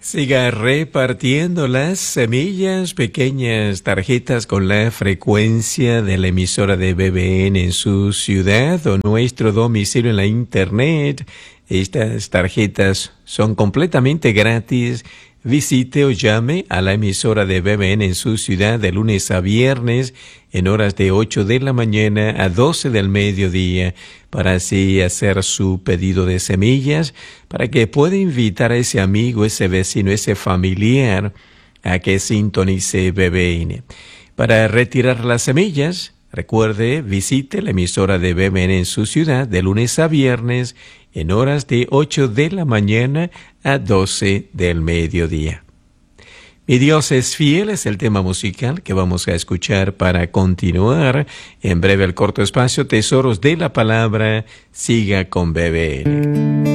Siga repartiendo las semillas, pequeñas tarjetas con la frecuencia de la emisora de BBN en su ciudad o nuestro domicilio en la internet. Estas tarjetas son completamente gratis. Visite o llame a la emisora de BBN en su ciudad de lunes a viernes en horas de 8 de la mañana a 12 del mediodía para así hacer su pedido de semillas para que pueda invitar a ese amigo, ese vecino, ese familiar a que sintonice BBN. Para retirar las semillas, recuerde, visite la emisora de BBN en su ciudad de lunes a viernes en horas de 8 de la mañana a 12 del mediodía. Mi Dios es fiel es el tema musical que vamos a escuchar para continuar. En breve el corto espacio Tesoros de la Palabra. Siga con BBN.